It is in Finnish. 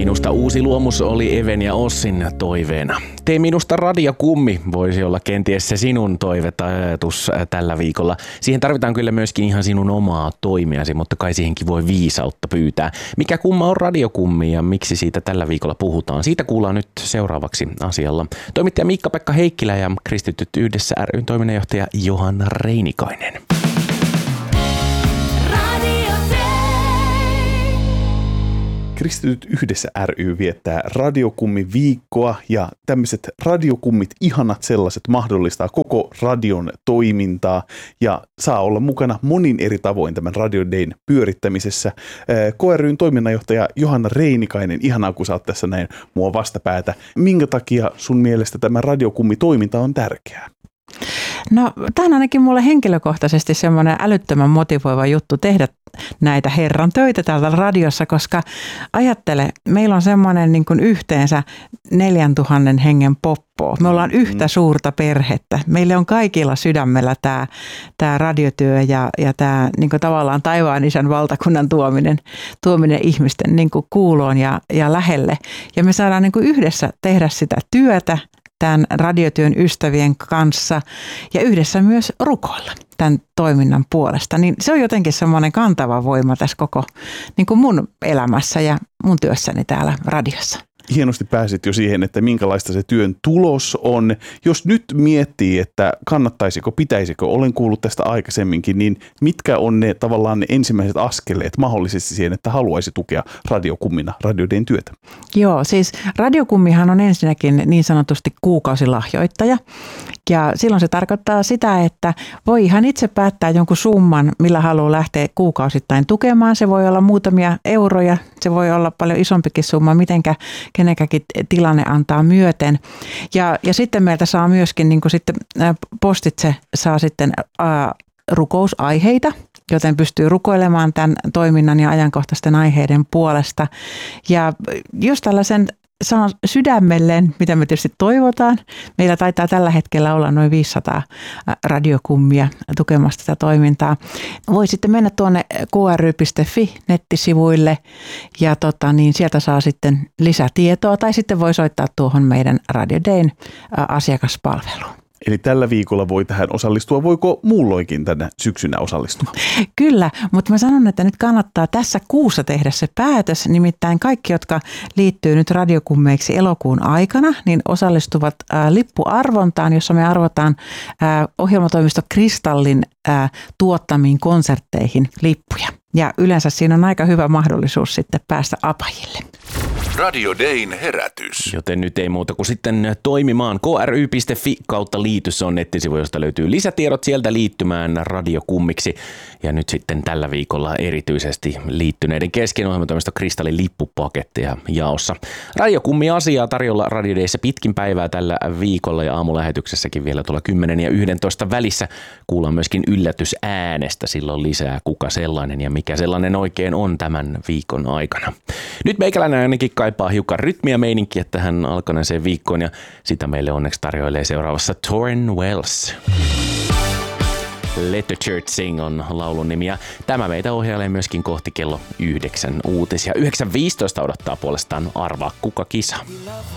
Minusta uusi luomus oli Even ja Ossin toiveena. Tee minusta radiokummi voisi olla kenties se sinun toive tai ajatus tällä viikolla. Siihen tarvitaan kyllä myöskin ihan sinun omaa toimiasi, mutta kai siihenkin voi viisautta pyytää. Mikä kumma on radiokummi ja miksi siitä tällä viikolla puhutaan? Siitä kuullaan nyt seuraavaksi asialla. Toimittaja Miikka-Pekka Heikkilä ja Kristityt yhdessä ry:n toiminnanjohtaja Johanna Reinikainen. Kristityt yhdessä ry viettää radiokummi-viikkoa ja tämmöiset radiokummit, ihanat sellaiset, mahdollistaa koko radion toimintaa ja saa olla mukana monin eri tavoin tämän Radio Dayn pyörittämisessä. KRY:n toiminnanjohtaja Johanna Reinikainen, ihanaa kun sä oot tässä näin mua vastapäätä. Minkä takia sun mielestä tämä radiokummi-toiminta on tärkeää? No, tämä on ainakin mulle henkilökohtaisesti semmoinen älyttömän motivoiva juttu tehdä näitä herran töitä täällä radiossa, koska ajattele, meillä on semmoinen niin kuin yhteensä 4000 hengen poppo. Me ollaan yhtä suurta perhettä. Meille on kaikilla sydämellä tämä radiotyö ja tämä niin kuin tavallaan taivaan isän valtakunnan tuominen ihmisten niin kuin kuuloon ja lähelle. Ja me saadaan niin kuin yhdessä tehdä sitä työtä tämän radiotyön ystävien kanssa ja yhdessä myös rukoilla tämän toiminnan puolesta. Niin se on jotenkin semmoinen kantava voima tässä koko niin kuin mun elämässä ja mun työssäni täällä radiossa. Hienosti pääsit jo siihen, että minkälaista se työn tulos on. Jos nyt miettii, että kannattaisiko, pitäisikö, olen kuullut tästä aikaisemminkin, niin mitkä on ne tavallaan ne ensimmäiset askeleet mahdollisesti siihen, että haluaisi tukea radiokummina Radio Dayn työtä? Joo, siis radiokummihan on ensinnäkin niin sanotusti kuukausilahjoittaja. Ja silloin se tarkoittaa sitä, että voi ihan itse päättää jonkun summan, millä haluaa lähteä kuukausittain tukemaan. Se voi olla muutamia euroja, se voi olla paljon isompikin summa, mitenkä kenenkäkin tilanne antaa myöten. Ja sitten meiltä saa myöskin niin kuin sitten postitse saa sitten rukousaiheita, joten pystyy rukoilemaan tämän toiminnan ja ajankohtaisten aiheiden puolesta. Ja jos tällaisen saa sydämelleen, mitä me tietysti toivotaan. Meillä taitaa tällä hetkellä olla noin 500 radiokummia tukemassa tätä toimintaa. Voi sitten mennä tuonne kry.fi-nettisivuille ja sieltä saa sitten lisätietoa tai sitten voi soittaa tuohon meidän Radio Dayn asiakaspalveluun. Eli tällä viikolla voi tähän osallistua. Voiko muulloinkin tänä syksynä osallistua? Kyllä, mutta mä sanon, että nyt kannattaa tässä kuussa tehdä se päätös. Nimittäin kaikki, jotka liittyy nyt radiokummeiksi elokuun aikana, niin osallistuvat lippuarvontaan, jossa me arvotaan ohjelmatoimisto Kristallin tuottamiin konsertteihin lippuja. Ja yleensä siinä on aika hyvä mahdollisuus sitten päästä apajille. Radio Dayn herätys. Joten nyt ei muuta kuin sitten toimimaan. kry.fi/liitys on nettisivu, josta löytyy lisätiedot sieltä liittymään radiokummiksi. Ja nyt sitten tällä viikolla erityisesti liittyneiden kesken ohjelmatoimisto Kristallin lippupaketteja jaossa. Radiokummi-asiaa tarjolla Radio Dayssä pitkin päivää tällä viikolla ja aamulähetyksessäkin vielä tuolla 10 ja 11 välissä. Kuullaan myöskin yllätysäänestä silloin lisää, kuka sellainen ja mikä sellainen oikein on tämän viikon aikana. Nyt meikäläinen ainakin kaipaa hiukan rytmiä meininkiä tähän alkaneeseen viikkoon ja sitä meille onneksi tarjoilee seuraavassa Torrin Wells. Let the Church Sing on laulun nimi ja tämä meitä ohjailee myöskin kohti kello 9 uutisia. 9.15 odottaa puolestaan Arvaa kuka -kisa.